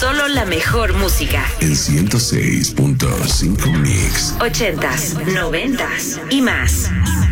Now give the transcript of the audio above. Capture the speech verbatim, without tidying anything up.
Solo la mejor música. En ciento seis punto cinco Mix. Ochentas, noventas y más.